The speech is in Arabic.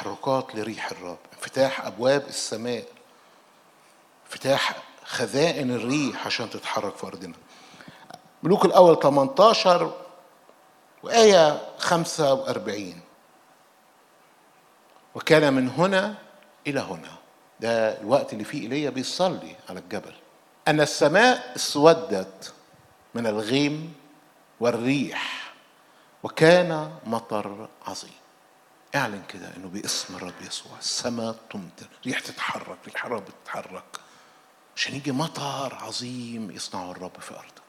تحركات لريح الرب، انفتاح أبواب السماء، انفتاح خزائن الريح عشان تتحرك في أرضنا. ملوك الأول 18 وآية 45: وكان من هنا إلى هنا، ده الوقت اللي فيه إيليا بيصلي على الجبل، أن السماء اسودت من الغيم والريح وكان مطر عظيم. اعلن كده انه باسم الرب يسوع السماء تمطر، ريح تتحرك، ريح الرب تتحرك عشان يجي مطر عظيم يصنعه الرب في أرضك.